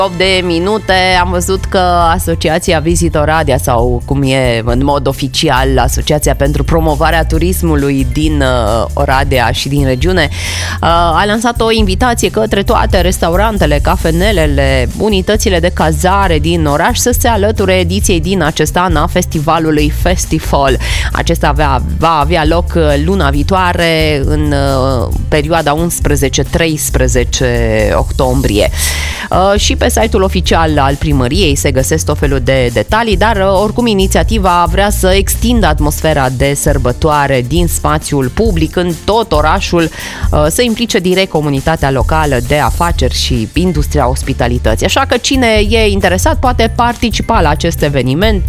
8 de minute. Am văzut că Asociația Visit Oradea, sau cum e în mod oficial Asociația pentru Promovarea Turismului din Oradea și din regiune, a lansat o invitație către toate restaurantele, cafenelele, unitățile de cazare din oraș să se alăture ediției din acest an a festivalului Festifall. Acesta va avea loc luna viitoare în perioada 11-13 octombrie. Și pe site-ul oficial al primăriei se găsesc tot felul de detalii, dar oricum inițiativa vrea să extindă atmosfera de sărbătoare din spațiul public în tot orașul, să implice direct comunitatea locală de afaceri și industria ospitalității. Așa că cine e interesat poate participa la acest eveniment,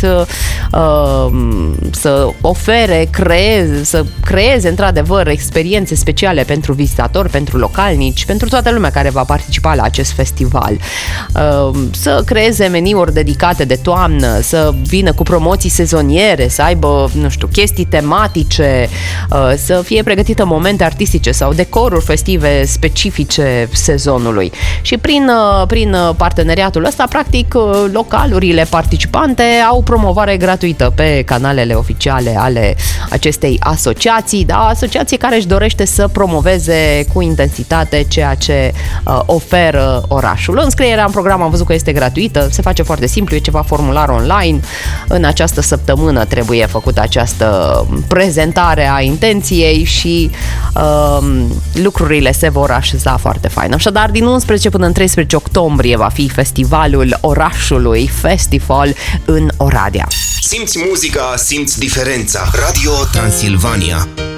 să ofere, să creeze într-adevăr experiențe speciale pentru vizitatori, pentru localnici, pentru toată lumea care va participa la acest festival. Să creeze meniuri dedicate de toamnă, să vină cu promoții sezoniere, să aibă, nu știu, chestii tematice, să fie pregătită momente artistice sau decoruri festive specifice sezonului. Și prin parteneriatul ăsta, practic, localurile participante au promovare gratuită pe canalele oficiale ale acestei asociații, da? Asociație care își dorește să promoveze cu intensitate ceea ce oferă orașul. Înscrierea în program am văzut că este gratuită, se face foarte simplu, e ceva formular online. În această săptămână trebuie făcută această prezentare a intenției și lucrurile se vor așeza foarte fain. Așadar, din 11 până în 13 octombrie va fi festivalul orașului Festival în Oradea. Simți muzica, simți diferența. Radio Transilvania.